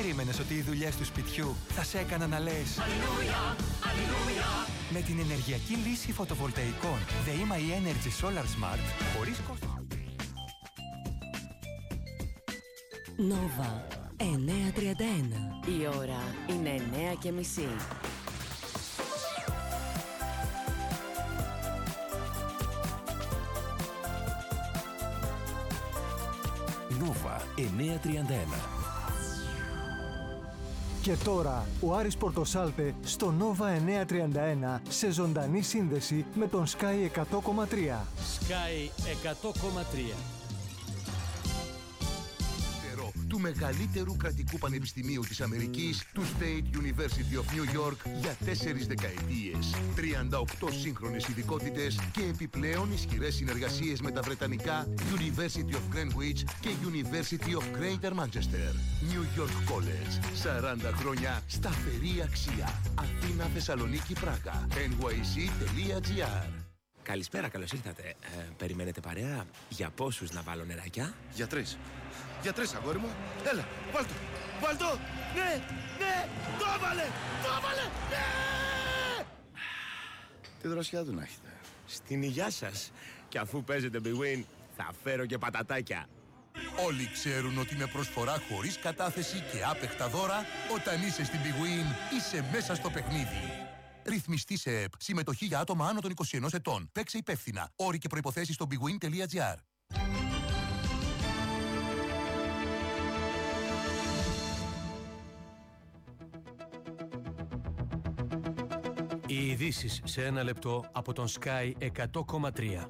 περίμενες ότι οι δουλειές του σπιτιού θα σε έκαναν να λες Αλληλούια, αλληλούια? Με την ενεργειακή λύση φωτοβολταϊκών The EMA Energy Solar Smart, χωρίς κόστος. Nova 9:31. Η ώρα είναι 9:30. Nova 9:31. Και τώρα ο Άρης Πορτοσάλτε στο Nova 9:31 σε ζωντανή σύνδεση με τον Sky 100,3. Sky 100,3. Του μεγαλύτερου κρατικού πανεπιστημίου της Αμερικής, του State University of New York, για 4 δεκαετίες. 38 σύγχρονες ειδικότητες και επιπλέον ισχυρές συνεργασίες με τα βρετανικά University of Greenwich και University of Greater Manchester. New York College. 40 χρόνια σταθερή αξία. Αθήνα, Θεσσαλονίκη, Πράγα. NYC.gr. Καλησπέρα, καλώς ήρθατε. Περιμένετε παρέα? Για πόσους να βάλω νεράκια? Για 3. Για 3, αγόρι μου. Έλα, βάλ' το. Βάλ' το. Ναι, ναι. Το έβαλε. Το έβαλε. Ναι. Τι δροσιά του να έχετε. Στην υγειά σας. Και αφού παίζετε Big Win, θα φέρω και πατατάκια. Όλοι ξέρουν ότι με προσφορά χωρίς κατάθεση και άπεχτα δώρα, όταν είσαι στην Big Win, είσαι μέσα στο παιχνίδι. Ρυθμιστή σε ΕΠ. Συμμετοχή για άτομα άνω των 21 ετών. Παίξε υπεύθυνα. Όροι και προϋποθέσεις στο bigwin.gr. Οι ειδήσεις σε ένα λεπτό από τον Sky 100,3.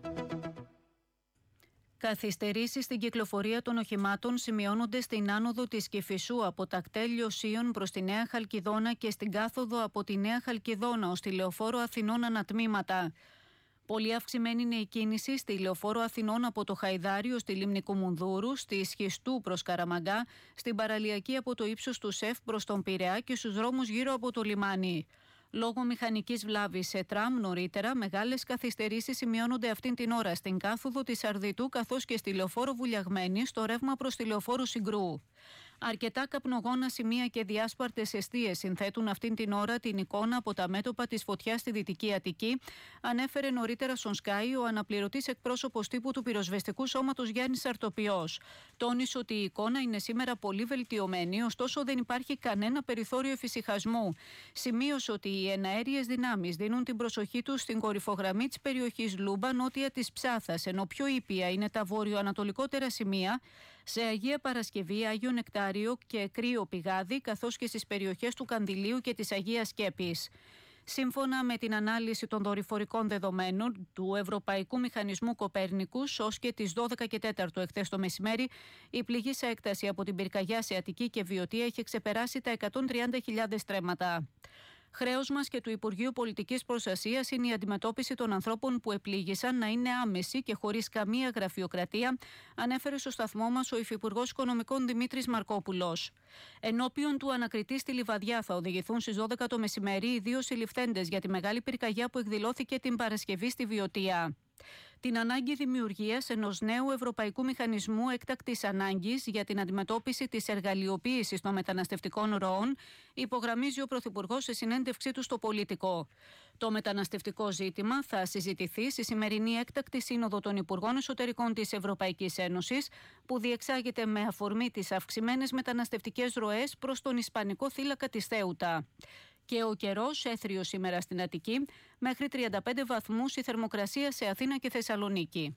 Καθυστερήσεις στην κυκλοφορία των οχημάτων σημειώνονται στην άνοδο της Κηφισού από τα κτέλ Λιωσίων προς τη Νέα Χαλκιδόνα και στην κάθοδο από τη Νέα Χαλκιδόνα ως τη Λεωφόρο Αθηνών ανατμήματα. Πολύ αυξημένη είναι η κίνηση στη Λεωφόρο Αθηνών από το Χαϊδάριο στη Λίμνη Κουμουνδούρου, στη Σχιστού προς Καραμαγκά, στην παραλιακή από το ύψος του ΣΕΦ προς τον Πειραιά και στους δρόμους γύρω από το λιμάνι. Λόγω μηχανικής βλάβης σε τραμ νωρίτερα, μεγάλες καθυστερήσεις σημειώνονται αυτήν την ώρα στην κάθοδο της Αρδιτού καθώς και στη Λεωφόρο Βουλιαγμένη στο ρεύμα προς τη Λεωφόρο Συγκρού. Αρκετά καπνογόνα σημεία και διάσπαρτες εστίες συνθέτουν αυτήν την ώρα την εικόνα από τα μέτωπα της φωτιάς στη Δυτική Αττική, ανέφερε νωρίτερα στον Sky ο αναπληρωτής εκπρόσωπος τύπου του πυροσβεστικού σώματος Γιάννης Αρτοπιός. Τόνισε ότι η εικόνα είναι σήμερα πολύ βελτιωμένη, ωστόσο δεν υπάρχει κανένα περιθώριο εφησυχασμού. Σημείωσε ότι οι εναέριες δυνάμεις δίνουν την προσοχή τους στην κορυφογραμμή της περιοχής Λούμπα, νότια της Ψάθας, ενώ πιο ήπια είναι τα βορειοανατολικότερα σημεία σε Αγία Παρασκευή, Άγιο Νεκτάριο και Κρύο Πηγάδι, καθώς και στις περιοχές του Κανδυλίου και της Αγίας Σκέπης. Σύμφωνα με την ανάλυση των δορυφορικών δεδομένων του Ευρωπαϊκού Μηχανισμού Κοπέρνικους, ως και τις 12 και 4 εχθές το μεσημέρι, η πληγή σε έκταση από την πυρκαγιά σε Αττική και Βιωτία έχει ξεπεράσει τα 130.000 στρέμματα. Χρέος μας και του Υπουργείου Πολιτικής Προστασίας είναι η αντιμετώπιση των ανθρώπων που επλήγησαν να είναι άμεση και χωρίς καμία γραφειοκρατία, ανέφερε στο σταθμό μας ο Υφυπουργός Οικονομικών Δημήτρης Μαρκόπουλος. Ενώπιον του ανακριτή στη Λιβαδιά θα οδηγηθούν στις 12 το μεσημέρι οι 2 συλληφθέντες για τη μεγάλη πυρκαγιά που εκδηλώθηκε την Παρασκευή στη Βιωτία. Την ανάγκη δημιουργίας ενός νέου ευρωπαϊκού μηχανισμού έκτακτης ανάγκης για την αντιμετώπιση της εργαλειοποίησης των μεταναστευτικών ροών υπογραμμίζει ο Πρωθυπουργός σε συνέντευξή του στο Πολίτικο. Το μεταναστευτικό ζήτημα θα συζητηθεί στη σημερινή έκτακτη σύνοδο των Υπουργών Εσωτερικών της Ευρωπαϊκής Ένωσης που διεξάγεται με αφορμή τις αυξημένες μεταναστευτικές ροές προς τον Ισπανικό θύλακα της Θέουτα. Και ο καιρός έθριος σήμερα στην Αττική, μέχρι 35 βαθμούς η θερμοκρασία σε Αθήνα και Θεσσαλονίκη.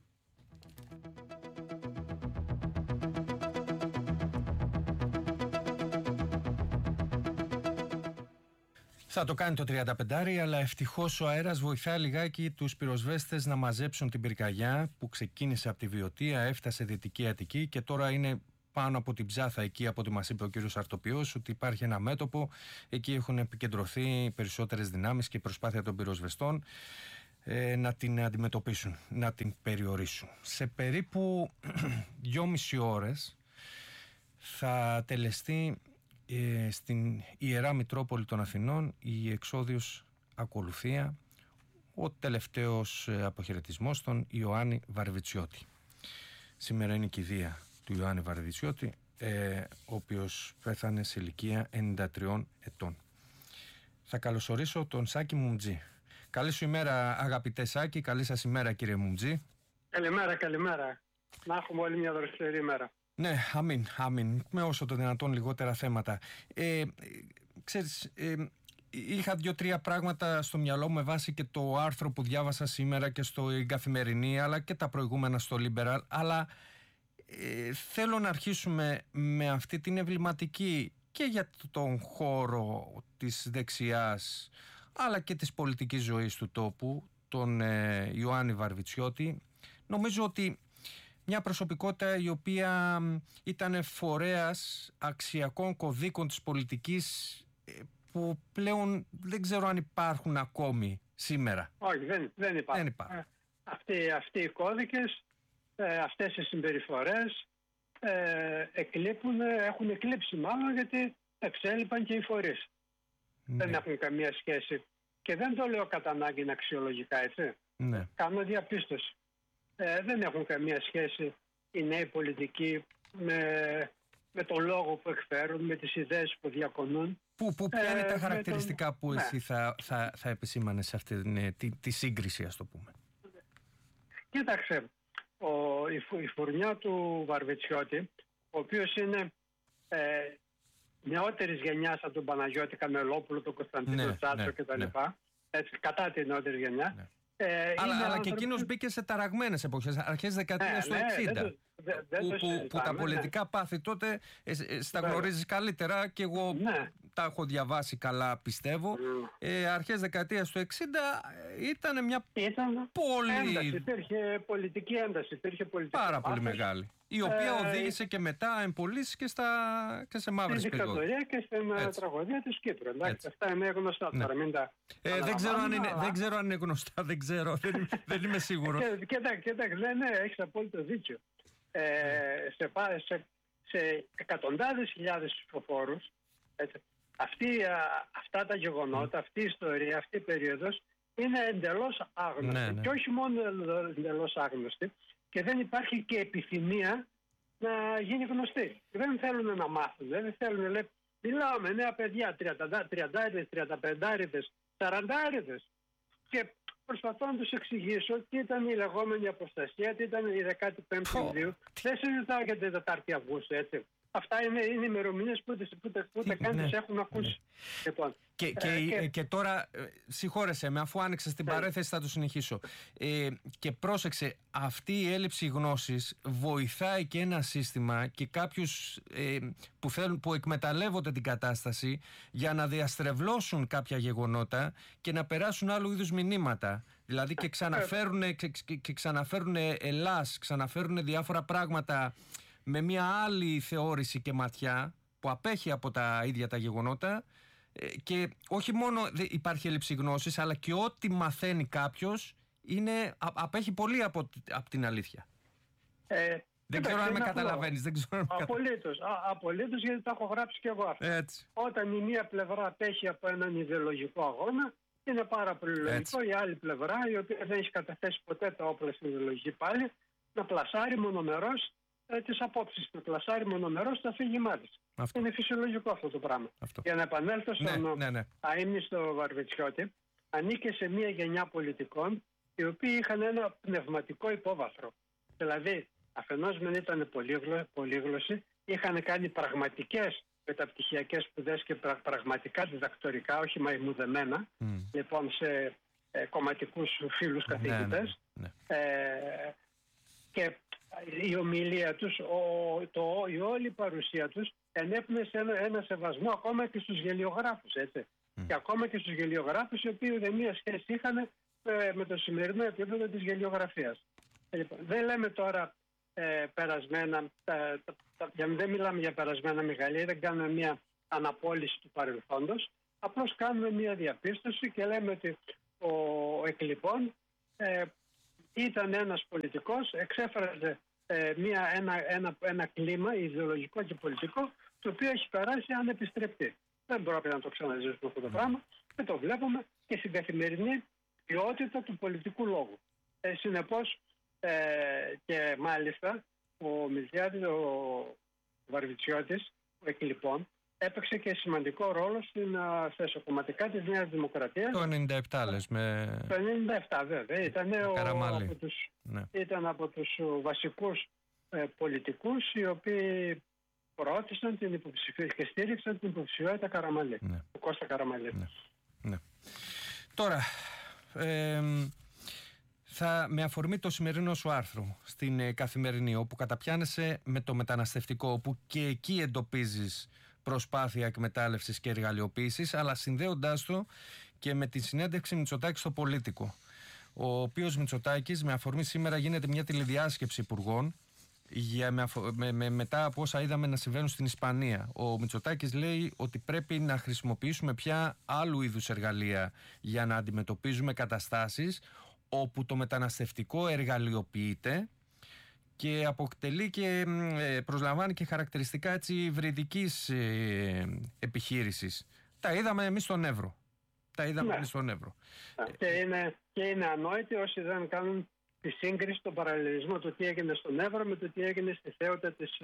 Θα το κάνει το 35, αλλά ευτυχώς ο αέρας βοηθάει λιγάκι τους πυροσβέστες να μαζέψουν την πυρκαγιά που ξεκίνησε από τη Βιωτία, έφτασε Δυτική Αττική και τώρα είναι πάνω από την Ψάθα, εκεί από ό,τι μας είπε ο κύριος Αρτοπιός, ότι υπάρχει ένα μέτωπο, εκεί έχουν επικεντρωθεί περισσότερες δυνάμεις και η προσπάθεια των πυροσβεστών να την αντιμετωπίσουν, να την περιορίσουν. Σε περίπου 2,5 ώρες θα τελεστεί στην Ιερά Μητρόπολη των Αθηνών η εξόδιος ακολουθία, ο τελευταίος αποχαιρετισμός στον Ιωάννη Βαρβιτσιώτη. Σήμερα είναι η κηδεία του Ιωάννη Βαρβιτσιώτη, ο οποίος πέθανε σε ηλικία 93 ετών. Θα καλωσορίσω τον Σάκη Μουμτζή. Καλή σου ημέρα, αγαπητέ Σάκη. Καλή σας ημέρα, κύριε Μουμτζή. Καλημέρα. Να έχουμε όλοι μια δροσερή ημέρα. Ναι, αμήν. Με όσο το δυνατόν λιγότερα θέματα. Ξέρεις, είχα 2-3 πράγματα στο μυαλό μου με βάση και το άρθρο που διάβασα σήμερα και στο Καθημερινή, αλλά και τα προηγούμενα στο Liberal, αλλά θέλω να αρχίσουμε με αυτή την εμβληματική και για τον χώρο της δεξιάς αλλά και της πολιτικής ζωής του τόπου, τον Ιωάννη Βαρβιτσιώτη. Νομίζω ότι μια προσωπικότητα η οποία ήταν φορέας αξιακών κωδίκων της πολιτικής που πλέον δεν ξέρω αν υπάρχουν ακόμη σήμερα. Όχι, δεν υπάρχουν. Αυτοί οι κώδικες, αυτές οι συμπεριφορές έχουν εκλείψει μάλλον, γιατί εξέλιπαν και οι φορείς. Ναι. Δεν έχουν καμία σχέση. Και δεν το λέω κατά ανάγκη αξιολογικά, έτσι. Ναι. Κάνω διαπίστωση. Δεν έχουν καμία σχέση οι νέοι πολιτικοί με τον λόγο που εκφέρουν, με τις ιδέες που διακονούν. Ποια είναι τα χαρακτηριστικά που εσύ θα επισήμανες σε αυτή τη σύγκριση, ας το πούμε? Κοίταξε, η φουρνιά του Βαρβιτσιώτη, ο οποίος είναι νεότερης γενιάς από τον Παναγιώτη Κανελόπουλο, τον Κωνσταντίνο Τσάτσο κτλ. Έτσι, κατά τη νεότερη γενιά. Ναι. Αλλά και εκείνος μπήκε σε ταραγμένες εποχές, αρχές δεκαετίας του 60, που τα πολιτικά πάθη τότε στα γνωρίζεις καλύτερα, και εγώ τα έχω διαβάσει καλά, πιστεύω. Αρχές δεκαετίας του 60 ήταν μια πολύ... Υπήρχε πολιτική ένταση, πάρα πολύ μεγάλη, η οποία οδήγησε και μετά εμπολίσεις και σε μαύρες περιόδους. Στη δικτατορία και στην τραγωδία της Κύπρου. Εντάξει, αυτά είναι γνωστά τώρα. Δεν ξέρω αν είναι γνωστά, δεν είμαι σίγουρος. Κοιτάξτε, ναι, έχεις απόλυτο δίκιο. Σε εκατοντάδες χιλιάδες ψηφοφόρους, αυτά τα γεγονότα, αυτή η ιστορία, αυτή η περίοδος είναι εντελώς άγνωστη. Ναι. Και όχι μόνο εντελώς άγνωστη, και δεν υπάρχει και επιθυμία να γίνει γνωστή. Δεν θέλουν να μάθουν, δεν θέλουν, λέει, μιλάω με νέα παιδιά, 30άριδες, 35άριδες, 40άριδες, και προσπαθώ να τους εξηγήσω τι ήταν η λεγόμενη αποστασία, τι ήταν η 15η Ιουλίου. Δεν συζητάω για την 4η Αυγούστου, έτσι. Αυτά είναι ημερομηνίες που ούτε καν τις έχουν ακούσει. Λοιπόν, και τώρα, συγχώρεσέ με, αφού άνοιξες την παρέθεση θα το συνεχίσω. Και πρόσεξε, αυτή η έλλειψη γνώσης βοηθάει και ένα σύστημα και κάποιους που εκμεταλλεύονται την κατάσταση για να διαστρεβλώσουν κάποια γεγονότα και να περάσουν άλλου είδους μηνύματα. Δηλαδή και ξαναφέρουν Ελλάς, ξαναφέρουν διάφορα πράγματα με μια άλλη θεώρηση και ματιά που απέχει από τα ίδια τα γεγονότα, και όχι μόνο υπάρχει έλλειψη γνώσης, αλλά και ό,τι μαθαίνει κάποιος απέχει πολύ από την αλήθεια. Δεν ξέρω αν με καταλαβαίνεις. Απολύτως, γιατί τα έχω γράψει και εγώ αυτά. Έτσι. Όταν η μία πλευρά απέχει από έναν ιδεολογικό αγώνα, είναι πάρα πολύ λογικό η άλλη πλευρά, η οποία δεν έχει καταθέσει ποτέ τα όπλα στην ιδεολογική πάλι, να πλασάρει μονομερώς τις απόψεις, να πλασάρει μονομερώς το αφήγημά της. Είναι φυσιολογικό αυτό το πράγμα. Για να επανέλθω στον αείμνηστο Βαρβιτσιώτη, ανήκε σε μια γενιά πολιτικών οι οποίοι είχαν ένα πνευματικό υπόβαθρο. Δηλαδή, αφενός μεν ήταν πολύγλωσσοι, είχαν κάνει πραγματικές μεταπτυχιακές σπουδές και πραγματικά διδακτορικά, όχι μαϊμουδεμένα, λοιπόν, σε κομματικούς φίλους καθηγητές. Και η ομιλία τους, η όλη παρουσία τους ενέπνεε ένα σεβασμό ακόμα και στους γελιογράφους, έτσι. Και ακόμα και στους γελιογράφους, οι οποίοι δεν μία σχέση είχαν με το σημερινό επίπεδο της γελιογραφίας. Δεν λέμε τώρα περασμένα, δεν μιλάμε για περασμένα μεγαλεία, δεν κάνουμε μια αναπόλυση του παρελθόντος, απλώς κάνουμε μια διαπίστωση και λέμε ότι ο Εκλειπών ήταν ένας πολιτικός, εξέφραζε ένα κλίμα ιδεολογικό και πολιτικό, το οποίο έχει περάσει ανεπιστρεπτή. Δεν πρόκειται να το ξαναζήσουμε αυτό το πράγμα, και το βλέπουμε και στην καθημερινή ποιότητα του πολιτικού λόγου. Συνεπώς, και μάλιστα ο Μιλτιάδης, Βαρβιτσιώτης, ο Εκλειπών, έπαιξε και σημαντικό ρόλο στα εσωκομματικά της Νέας Δημοκρατίας. Το 97 λες με... Το 97 βέβαια. Ήταν από τους βασικούς πολιτικούς οι οποίοι προώθησαν την υποψηφία και στήριξαν την υποψηφιότητα Καραμαλή, του Κώστα Καραμαλή. Ναι. Τώρα, με αφορμή το σημερινό σου άρθρο στην Καθημερινή, όπου καταπιάνεσαι με το μεταναστευτικό, όπου και εκεί εντοπίζεις προσπάθεια εκμετάλλευσης και εργαλειοποίησης, αλλά συνδέοντάς το και με τη συνέντευξη Μητσοτάκη στο Πολίτικο, ο οποίος Μητσοτάκης με αφορμή σήμερα γίνεται μια τηλεδιάσκεψη υπουργών μετά από όσα είδαμε να συμβαίνουν στην Ισπανία. Ο Μητσοτάκης λέει ότι πρέπει να χρησιμοποιήσουμε πια άλλου είδους εργαλεία για να αντιμετωπίζουμε καταστάσεις όπου το μεταναστευτικό εργαλειοποιείται και αποκτελεί και προσλαμβάνει και χαρακτηριστικά έτσι υβριδικής επιχείρησης. Τα είδαμε εμείς στον Εύρο. Και είναι ανόητοι όσοι δεν κάνουν τη σύγκριση, τον παραλληλισμό του τι έγινε στον Εύρο με το τι έγινε στη Θέοτα της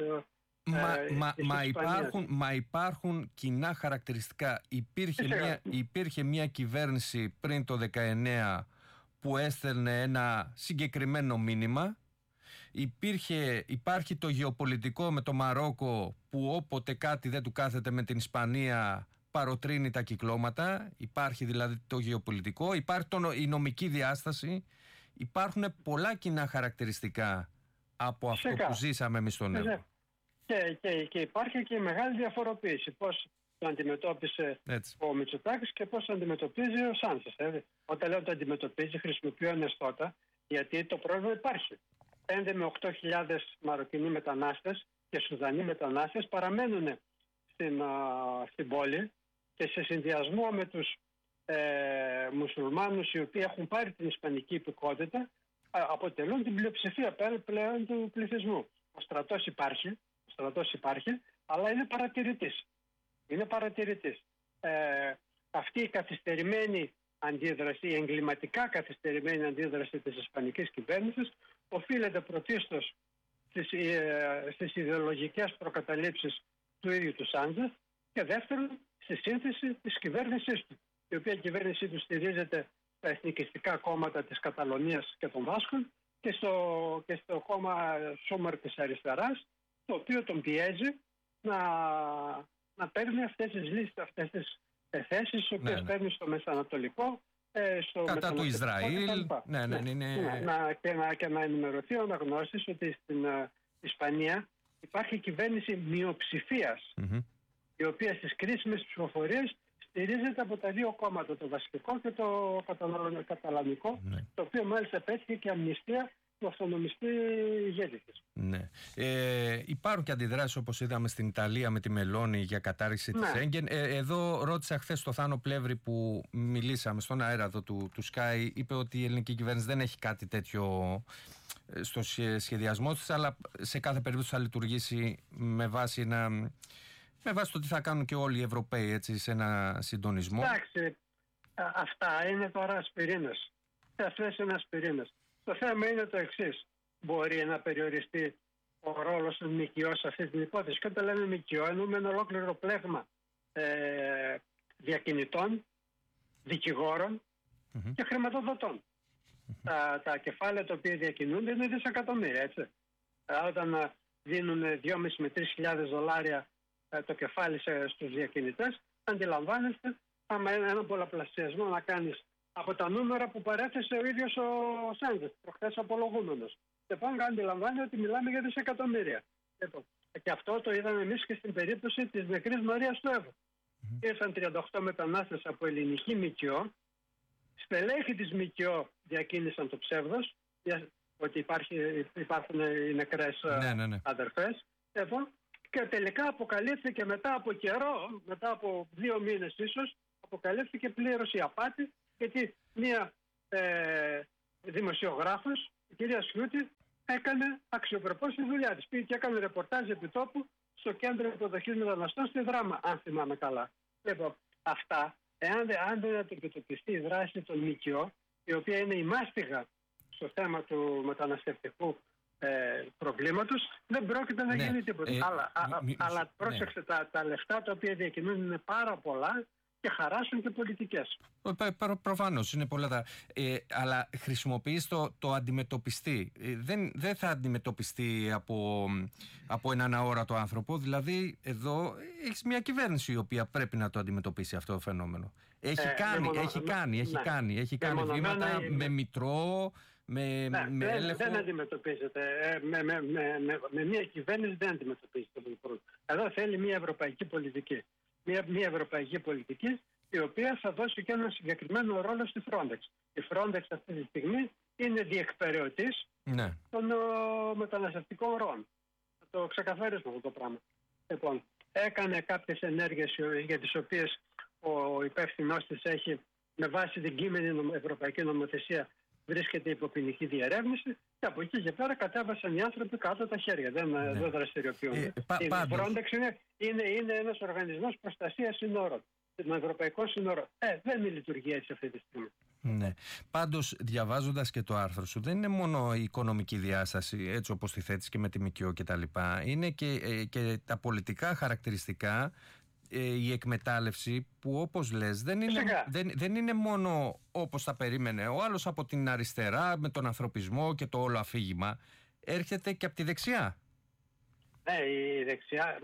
υπάρχουν κοινά χαρακτηριστικά. Υπήρχε μια κυβέρνηση πριν το 19 που έστελνε ένα συγκεκριμένο μήνυμα. Υπάρχει το γεωπολιτικό με το Μαρόκο που όποτε κάτι δεν του κάθεται με την Ισπανία παροτρύνει τα κυκλώματα. Υπάρχει δηλαδή το γεωπολιτικό, υπάρχει η νομική διάσταση. Υπάρχουν πολλά κοινά χαρακτηριστικά από αυτό που ζήσαμε εμείς στον Εύρο. Και υπάρχει και η μεγάλη διαφοροποίηση. Πώς το αντιμετώπισε ο Μητσοτάκης και πώς το αντιμετωπίζει ο Σάντσες. Όταν λέω το αντιμετωπίζει, χρησιμοποιώ εναισθώτα, γιατί το πρόβλημα υπάρχει. 5 με 8.000 Μαροκινοί μετανάστες και Σουδανοί μετανάστες παραμένουν στην πόλη και σε συνδυασμό με τους μουσουλμάνους οι οποίοι έχουν πάρει την ισπανική υπηκότητα αποτελούν την πλειοψηφία πλέον του πληθυσμού. Ο στρατός υπάρχει, αλλά είναι παρατηρητής. Αυτή η καθυστερημένη αντίδραση, η εγκληματικά καθυστερημένη αντίδραση της ισπανικής κυβέρνησης οφείλεται πρωτίστως στις ιδεολογικές προκαταλήψεις του ίδιου του Σάντσες και δεύτερον στη σύνθεση της κυβέρνησής του, η οποία κυβέρνησή του στηρίζεται στα εθνικιστικά κόμματα της Καταλωνίας και των Βάσκων και στο κόμμα Σούμερ της αριστεράς, το οποίο τον πιέζει να παίρνει αυτές τις λύσεις, αυτές τις θέσεις, τις οποίες παίρνει στο Μεσανατολικό, κατά του Ισραήλ, και να ενημερωθεί ο αναγνώστης ότι στην Ισπανία υπάρχει κυβέρνηση μειοψηφίας, η οποία στις κρίσιμες ψηφοφορίες στηρίζεται από τα δύο κόμματα, το βασικό και το καταλανικό, το οποίο μάλιστα πέτυχε και αμνηστία του αυτονομιστή ηγέτη της. Υπάρχουν και αντιδράσεις όπως είδαμε στην Ιταλία με τη Μελώνη για κατάργηση της Σέγγεν. Εδώ ρώτησα χθες το Θάνο Πλεύρη που μιλήσαμε στον αέρα εδώ του Sky, είπε ότι η ελληνική κυβέρνηση δεν έχει κάτι τέτοιο στο σχεδιασμό της, αλλά σε κάθε περίπτωση θα λειτουργήσει με βάση το τι θα κάνουν και όλοι οι Ευρωπαίοι, έτσι, σε ένα συντονισμό. Εντάξει, αυτά είναι τώρα ασπιρίνες. Αυτές είναι ασπιρίνες. Το θέμα είναι το εξής. Μπορεί να περιοριστεί ο ρόλος των ΜΚΟ σε αυτή την υπόθεση. Και όταν λέμε ΜΚΟ, εννοούμε ένα ολόκληρο πλέγμα διακινητών, δικηγόρων και χρηματοδοτών. Τα κεφάλαια τα οποία διακινούνται είναι δισεκατομμύρια, έτσι. Όταν δίνουν 2.500 με 3.000 δολάρια το κεφάλι στους διακινητές, αντιλαμβάνεστε, άμα ένα πολλαπλασιασμό να κάνεις από τα νούμερα που παρέθεσε ο ίδιος ο Σάντσες, προχθές απολογούμενος. Και πάνω αντιλαμβάνει ότι μιλάμε για δισεκατομμύρια. Και αυτό το είδαμε εμείς και στην περίπτωση της νεκρής Μαρίας του Εύω. Ήρθαν 38 μετανάστες από ελληνική ΜΚΟ, στελέχη της ΜΚΟ διακίνησαν το ψεύδος, ότι υπάρχουν οι νεκρές αδερφές, και τελικά αποκαλύφθηκε μετά από καιρό, μετά από 2 μήνες ίσως, αποκαλύφθηκε πλήρως η απάτη, γιατί μία δημοσιογράφος, η κυρία Σιούτη, έκανε αξιοπρεπώς τη δουλειά της. Πήγε και έκανε ρεπορτάζ επί τόπου στο κέντρο υποδοχής μεταναστών στη Δράμα, αν θυμάμαι καλά. Λοιπόν, αυτά, αν δεν αντιμετωπιστεί η δράση των ΜΚΟ, η οποία είναι η μάστιγα στο θέμα του μεταναστευτικού προβλήματος, δεν πρόκειται να γίνει τίποτα. Αλλά πρόσεξε, τα λεφτά τα οποία διακινούν είναι πάρα πολλά και χαράσουν και πολιτικές. Προφανώς είναι πολλά αλλά χρησιμοποιείς το αντιμετωπιστή. Δεν θα αντιμετωπιστεί από έναν αόρατο άνθρωπο. Δηλαδή εδώ έχεις μια κυβέρνηση η οποία πρέπει να το αντιμετωπίσει αυτό το φαινόμενο. Έχει κάνει βήματα με μητρό, με έλεγχο. Δεν αντιμετωπίζεται. Με μια κυβέρνηση δεν αντιμετωπίζεται. Εδώ θέλει μια ευρωπαϊκή πολιτική. Μια ευρωπαϊκή πολιτική η οποία θα δώσει και ένα συγκεκριμένο ρόλο στη Frontex. Η Frontex αυτή τη στιγμή είναι διεκπεραιωτής των μεταναστευτικών ροών. Θα το ξεκαθαρίσουμε αυτό το πράγμα. Λοιπόν, έκανε κάποιες ενέργειες για τις οποίες ο υπεύθυνός της έχει, με βάση την κείμενη ευρωπαϊκή νομοθεσία, βρίσκεται υπό ποινική διερεύνηση και από εκεί και πέρα κατέβασαν οι άνθρωποι κάτω τα χέρια. Δεν δραστηριοποιούνται. Η Frontex είναι ένας οργανισμός προστασίας συνόρων, των ευρωπαϊκών συνόρων. Δεν λειτουργεί έτσι αυτή τη στιγμή. Ναι. Πάντως, διαβάζοντας και το άρθρο σου, δεν είναι μόνο η οικονομική διάσταση, έτσι όπως τη θέτεις και με τη ΜΚΟ και τα λοιπά. Είναι και τα πολιτικά χαρακτηριστικά, η εκμετάλλευση που, όπως λες, δεν είναι μόνο όπως τα περίμενε ο άλλος από την αριστερά με τον ανθρωπισμό και το όλο αφήγημα. Έρχεται και από τη δεξιά. Ναι, η δεξιά,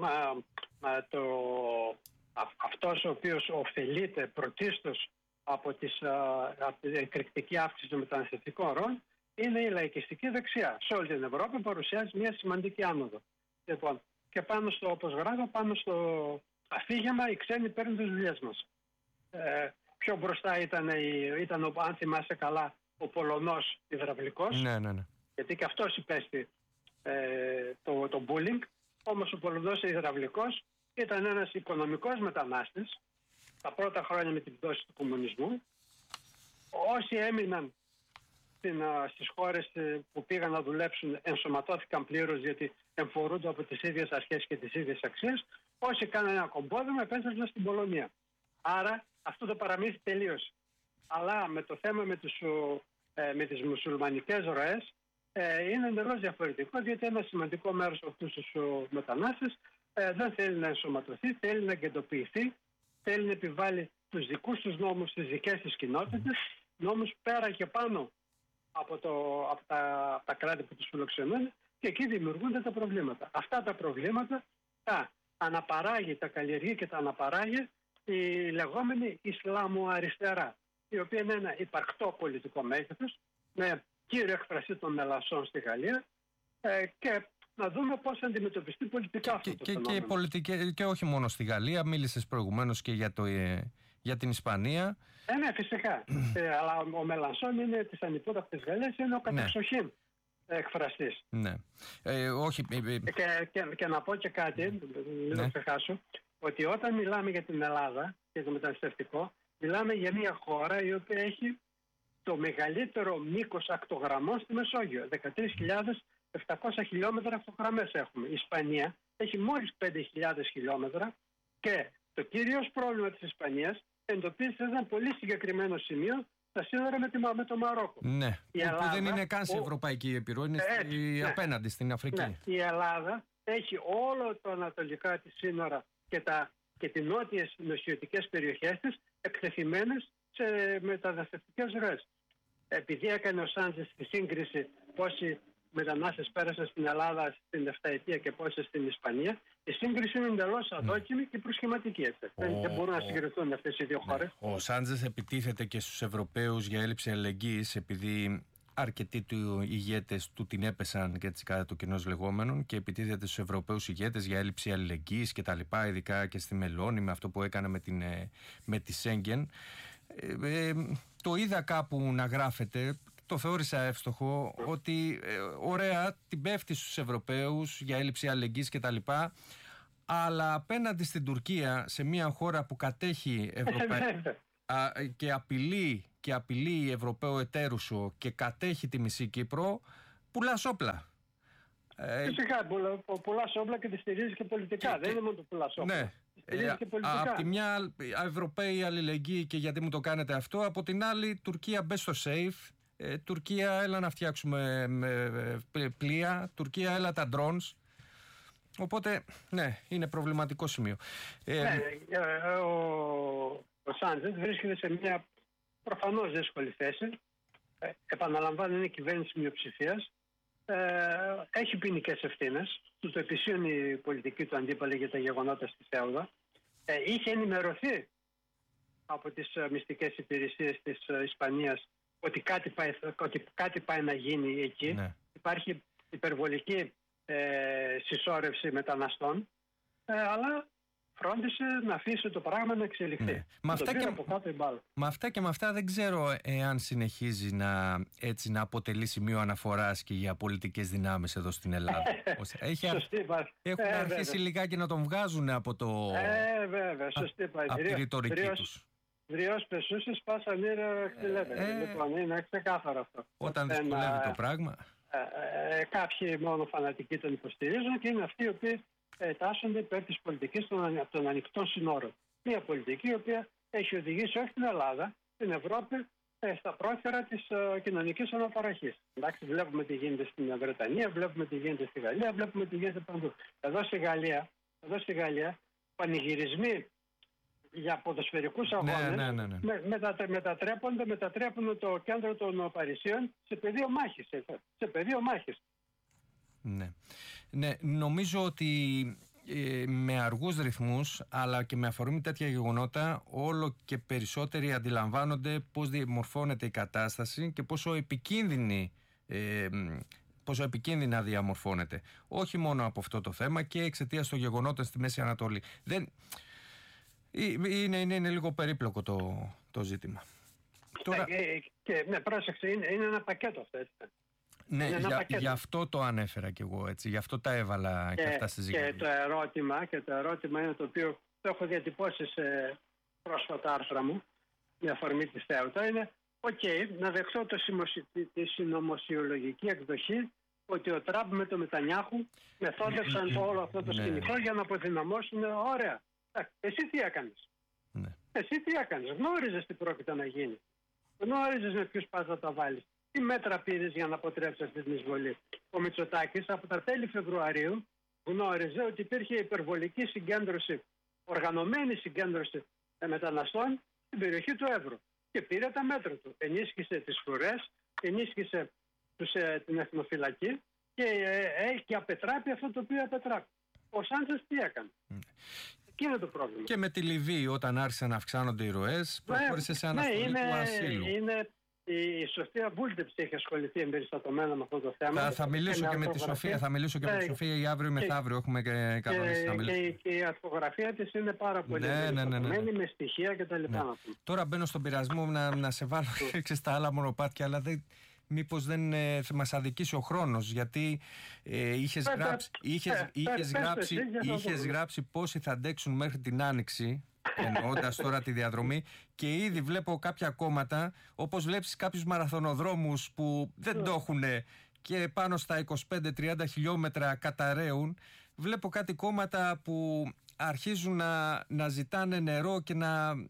αυτός ο οποίος ωφελείται πρωτίστως από την εκρηκτική αύξηση των μεταναστευτικών ροών είναι η λαϊκιστική δεξιά. Σε όλη την Ευρώπη παρουσιάζει μια σημαντική άνοδο. Λοιπόν, και πάνω στο, όπως γράφω, πάνω στο αφήγημα, οι ξένοι παίρνουν τις δουλειές μας. Πιο μπροστά ήταν, αν θυμάσαι καλά, ο Πολωνός υδραυλικός. Ναι. Γιατί και αυτός υπέστη το bullying. Όμως ο Πολωνός υδραυλικός ήταν ένας οικονομικός μετανάστης τα πρώτα χρόνια με την πτώση του κομμουνισμού. Όσοι έμειναν στις χώρες που πήγαν να δουλέψουν ενσωματώθηκαν πλήρως, γιατί εμφορούνται από τις ίδιες αρχές και τις ίδιες αξίες. Όσοι κάνανε ένα κομπόδεμα επέστρεψαν στην Πολωνία. Άρα αυτό το παραμύθι τελείωσε. Αλλά με το θέμα με τις μουσουλμανικές ροές είναι εντελώς διαφορετικό, γιατί ένα σημαντικό μέρος από αυτούς τους μετανάστες δεν θέλει να ενσωματωθεί, θέλει να εγκεντοποιηθεί, θέλει να επιβάλλει τους δικούς τους νόμους στις δικές της κοινότητες, νόμους πέρα και πάνω από τα κράτη που τους φιλοξενούν, και εκεί δημιουργούνται τα προβλήματα. Αυτά τα προβλήματα τα αναπαράγει, τα καλλιεργεί και τα αναπαράγει η λεγόμενη Ισλαμοαριστερά, η οποία είναι ένα υπαρκτό πολιτικό μέγεθος, με κύριο εκφραστή των μελασσών στη Γαλλία, και να δούμε πώς θα αντιμετωπιστεί πολιτικά αυτό το φαινόμενο. Και όχι μόνο στη Γαλλία, μίλησες προηγουμένως και για την Ισπανία. Ναι, φυσικά. Αλλά ο Μελανσόν είναι της ανυπότακτης Γαλλίας, είναι ο κατεξοχήν εκφραστής. Ναι. Όχι. Και να πω και κάτι, μην το ξεχάσω, ότι όταν μιλάμε για την Ελλάδα και το μεταναστευτικό, μιλάμε για μια χώρα η οποία έχει το μεγαλύτερο μήκος ακτογραμμών στη Μεσόγειο. 13.700 χιλιόμετρα ακτογραμμές έχουμε. Η Ισπανία έχει μόλις 5.000 χιλιόμετρα και το κυρίως πρόβλημα της Ισπανίας εντοπίζεται σε ένα πολύ συγκεκριμένο σημείο, στα σύνορα με το Μαρόκο. Ναι, που δεν είναι καν σε ευρωπαϊκή επιρροή, είναι απέναντι στην Αφρική. Ναι. Η Ελλάδα έχει όλο το ανατολικά της σύνορα και τις νότιες νοσιωτικές περιοχές της εκτεθειμένες σε μεταναστευτικές ροές. Επειδή έκανε ο Σάντζες τη σύγκριση πόσοι μετανάστες πέρασαν στην Ελλάδα στην 7ετία και πόσοι στην Ισπανία, η σύγκριση είναι εντελώς αδόκιμη και προσχηματική. Δεν μπορούν να συγκριθούν αυτές οι δύο χώρες. Ο Σάντζες επιτίθεται και στους Ευρωπαίους για έλλειψη αλληλεγγύης, επειδή αρκετοί του ηγέτες του την έπεσαν και έτσι κατά το κοινός λεγόμενων, και επιτίθεται στους Ευρωπαίους ηγέτες για έλλειψη αλληλεγγύης και τα λοιπά, ειδικά και στη Μελώνη με αυτό που έκανε με τη Σέγγεν. Το είδα κάπου να γράφεται, το θεώρησα εύστοχο, ότι ωραία την πέφτει στους Ευρωπαίους για έλλειψη αλληλεγγύης και τα λοιπά, αλλά απέναντι στην Τουρκία, σε μια χώρα που κατέχει και απειλεί Ευρωπαίο εταίρου σου και κατέχει τη μισή Κύπρο, πουλάς όπλα. Φυσικά, πουλάς όπλα και τη στηρίζεις και πολιτικά. Δεν είναι μόνο το πουλάς όπλα. Ναι. Από τη μια Ευρωπαίοι αλληλεγγύη και γιατί μου το κάνετε αυτό, από την άλλη Τουρκία μπες στο safe, Τουρκία, έλα να φτιάξουμε πλοία. Τουρκία, έλα τα drones. Οπότε, ναι, είναι προβληματικό σημείο. Ο Σάντζες βρίσκεται σε μια προφανώς δύσκολη θέση. Επαναλαμβάνω, είναι κυβέρνηση μειοψηφίας. Έχει ποινικές ευθύνες. Του το επισύωνει η πολιτική του αντίπαλη για τα γεγονότα στη Σέουδα. Είχε ενημερωθεί από τις μυστικές υπηρεσίες της Ισπανίας ότι κάτι πάει να γίνει εκεί. Ναι. Υπάρχει υπερβολική συσσόρευση μεταναστών, αλλά φρόντισε να αφήσει το πράγμα να εξελιχθεί. Ναι. Με αυτά και με αυτά δεν ξέρω εάν συνεχίζει να αποτελεί σημείο αναφοράς και για πολιτικές δυνάμεις εδώ στην Ελλάδα. Έχουν αρχίσει λιγάκι να τον βγάζουν από τη ρητορική τους. Δριός πεσούσες πάσαν ήρα χτυλέπε. Λοιπόν, είναι ξεκάθαρο αυτό. Όταν δυσκολεύει το πράγμα. Κάποιοι μόνο φανατικοί τον υποστηρίζουν και είναι αυτοί οι οποίοι τάσσονται υπέρ της πολιτικής των ανοιχτών συνόρων. Μια πολιτική η οποία έχει οδηγήσει όχι την Ελλάδα, την Ευρώπη στα πρόθυρα της κοινωνικής αναταραχής. Εντάξει, βλέπουμε τι γίνεται στην Βρετανία, βλέπουμε τι γίνεται στη Γαλλία, βλέπουμε τι γίνεται παντού. Εδώ στη Γαλλία πανηγυρισμοί για ποδοσφαιρικούς αγώνες μετατρέπουν το κέντρο των Παρισίων σε πεδίο μάχης. Ναι, νομίζω ότι με αργούς ρυθμούς αλλά και με αφορμή τέτοια γεγονότα όλο και περισσότεροι αντιλαμβάνονται πώς διαμορφώνεται η κατάσταση και πόσο επικίνδυνα διαμορφώνεται. Όχι μόνο από αυτό το θέμα και εξαιτίας των γεγονότων στη Μέση Ανατολή. Είναι λίγο περίπλοκο το ζήτημα. Τώρα... πρόσεξε, είναι ένα πακέτο αυτό, έτσι. Ναι, γι' αυτό το ανέφερα κι εγώ, έτσι. Γι' αυτό τα έβαλα και αυτά στη ζήτηση. Και το ερώτημα είναι το οποίο το έχω διατυπώσει σε πρόσφατα άρθρα μου, με αφορμή τη Σέουτα, είναι να δεχτώ τη συνωμοσιολογική εκδοχή ότι ο Τραμπ με το Νετανιάχου μεθόδευσαν όλο αυτό το σκηνικό για να αποδυναμώσουν. Ωραία. Εσύ τι έκανες? Εσύ τι έκανες? Γνώριζες τι πρόκειται να γίνει. Γνώριζες με ποιους πας να τα βάλεις. Τι μέτρα πήρες για να αποτρέψεις αυτή την εισβολή? Ο Μητσοτάκης από τα τέλη Φεβρουαρίου γνώριζε ότι υπήρχε υπερβολική συγκέντρωση, οργανωμένη συγκέντρωση μεταναστών στην περιοχή του Εύρου. Και πήρε τα μέτρα του. Ενίσχυσε τις φρουρές, ενίσχυσε την εθνοφυλακή και απετράπει αυτό το οποίο απετράπει. Ο Σάντσες τι έκανε? Και είναι το πρόβλημα. Και με τη Λιβύη, όταν άρχισαν να αυξάνονται οι ροές, προχώρησε σε αναστολή του ασύλου. Η Σοφία Βούλτεψ έχει ασχοληθεί εμπεριστατωμένα με αυτό το θέμα. Θα μιλήσω και με τη Σοφία. Θα μιλήσω και με τη Σοφία ή αύριο μεθαύριο. Έχουμε κανονίσει να μιλήσουμε. Και η αρθογραφία της είναι πάρα πολύ εμπεριστατωμένη με στοιχεία κτλ. Τώρα μπαίνω στον πειρασμό να σε βάλω και στα άλλα μονοπάτια, αλλά μήπως δεν μας αδικήσει ο χρόνος, γιατί είχες γράψει πόσοι θα αντέξουν μέχρι την Άνοιξη, εννοώντας τώρα τη διαδρομή, και ήδη βλέπω κάποια κόμματα, όπως βλέπεις κάποιους μαραθωνοδρόμους που δεν το έχουν και πάνω στα 25-30 χιλιόμετρα καταραίουν. Βλέπω κάτι κόμματα που αρχίζουν να ζητάνε νερό και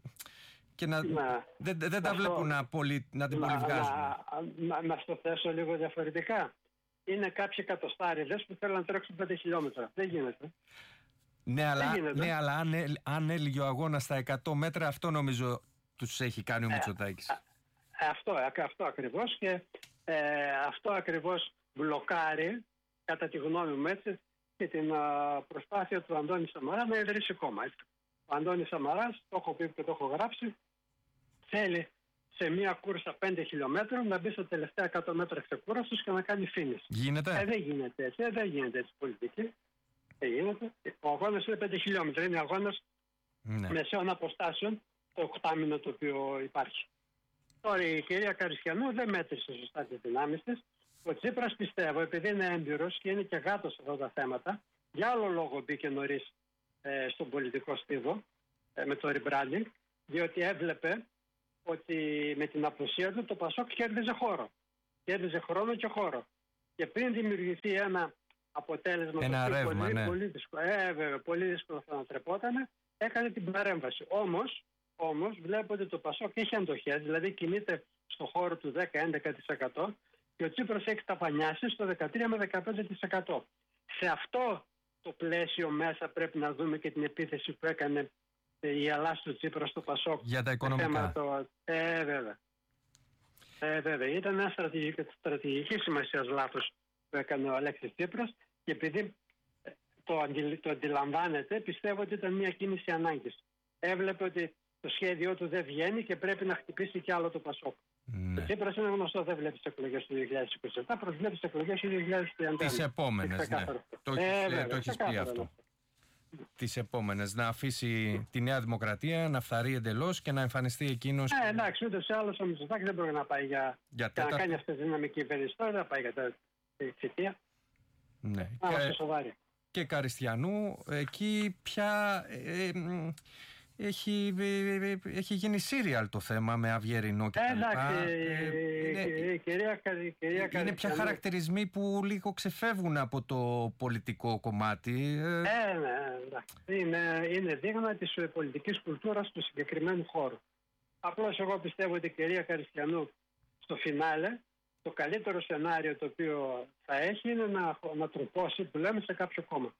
δεν τα βλέπουν να την πολυβγάζουν. Να στο θέσω λίγο διαφορετικά. Είναι κάποιοι κατοστάριδες που θέλουν να τρέξουν 5 χιλιόμετρα. Δεν γίνεται. Ναι, αλλά αν έλυγε ο αγώνας στα 100 μέτρα, αυτό νομίζω τους έχει κάνει ο Μητσοτάκης. Αυτό ακριβώς, και αυτό ακριβώς μπλοκάρει, κατά τη γνώμη μου έτσι, και την προσπάθεια του Αντώνη Σαμαρά να ιδρύσει κόμμα. Ο Αντώνης Σαμαράς, το έχω πει και το έχω γράψει, θέλει σε μια κούρσα 5 χιλιόμετρων να μπει στα τελευταία 100 μέτρα ξεκούραστος και να κάνει finish. Γίνεται? Δεν γίνεται έτσι. Δεν γίνεται έτσι πολιτική. Δεν γίνεται. Ο αγώνας είναι 5 χιλιόμετρα. Είναι αγώνας μεσαίων αποστάσεων, το οκτάμινο το οποίο υπάρχει. Τώρα η κυρία Καριστιανού δεν μέτρησε σωστά τις δυνάμεις της. Ο Τσίπρας, πιστεύω, επειδή είναι έμπειρος και είναι και γάτος σε αυτά τα θέματα, για άλλο λόγο μπήκε νωρίς στον πολιτικό στίβο με το rebranding, διότι έβλεπε ότι με την απουσία του το Πασόκ κέρδιζε χώρο. Κέρδιζε χρόνο και χώρο. Και πριν δημιουργηθεί ένα αποτέλεσμα πολύ δύσκολο θα ανατρεπόταν, έκανε την παρέμβαση. Όμως όμως βλέπω ότι το Πασόκ έχει αντοχές, δηλαδή κινείται στο χώρο του 10-11% και ο Τσίπρας έχει ταπανιάσει στο 13 με 15%. Σε αυτό το πλαίσιο μέσα πρέπει να δούμε και την επίθεση που έκανε η Ελλάς του Τσίπρα στο Πασόκ. Για τα οικονομικά. Βέβαια. Ήταν ένα στρατηγική σημασία λάθος που έκανε ο Αλέξης Τσίπρας και επειδή το αντιλαμβάνεται, πιστεύω ότι ήταν μια κίνηση ανάγκης. Έβλεπε ότι το σχέδιό του δεν βγαίνει και πρέπει να χτυπήσει κι άλλο το Πασόκ. Ο Τσίπρας είναι γνωστό, δεν βλέπει τις εκλογές του 2027, προσβλέπει τις εκλογές του 2031. Τις επόμενες, ναι. Το έχεις πει αυτό. Τις επόμενες, να αφήσει τη Νέα Δημοκρατία να φθαρεί εντελώς και να εμφανιστεί εκείνος. Εντάξει, ούτως ή άλλως ο Μητσοτάκης δεν μπορεί να πάει για να κάνει αυτή τη δυναμική κυβέρνηση. Τώρα δεν πάει για τη θητεία. Ναι. Σοβαρή. Και Καριστιανού, εκεί πια έχει γίνει σύριαλ το θέμα με Αυγερινό και τα λοιπά. Είναι πια χαρακτηρισμοί που λίγο ξεφεύγουν από το πολιτικό κομμάτι. Είναι δείγμα της πολιτικής κουλτούρας του συγκεκριμένου χώρου. Απλώς εγώ πιστεύω ότι η κυρία Καριστιανού στο φινάλε το καλύτερο σενάριο το οποίο θα έχει είναι να τρυπώσει που λέμε σε κάποιο κόμμα.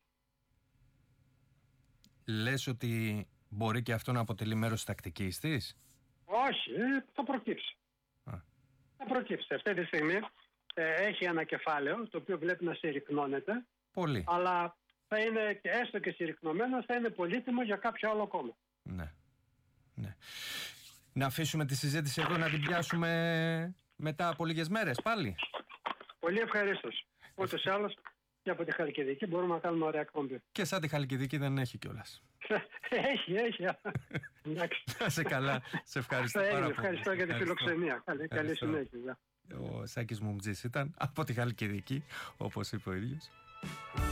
Λες ότι μπορεί και αυτό να αποτελεί μέρος της τακτικής της? Όχι, θα προκύψει. Θα προκύψει. Αυτή τη στιγμή έχει ένα κεφάλαιο το οποίο βλέπει να συρρυκνώνεται. Πολύ. Αλλά θα είναι, έστω και συρρυκνωμένο, θα είναι πολύτιμο για κάποιο άλλο κόμμα. Ναι. Να αφήσουμε τη συζήτηση εδώ, να την πιάσουμε μετά από λίγες μέρες πάλι. Πολύ ευχαρίστως. Ούτως ή άλλως και από τη Χαλκιδική μπορούμε να κάνουμε ωραία εκπομπή. Και σαν τη Χαλκιδική δεν έχει κιόλας. Έχει. Να σε καλά. Σε ευχαριστώ πάρα πολύ. Ευχαριστώ για τη φιλοξενία. Καλή συνέχεια. Ο Σάκης Μουμτζής ήταν από τη Χαλκιδική, όπως είπε ο ίδιος.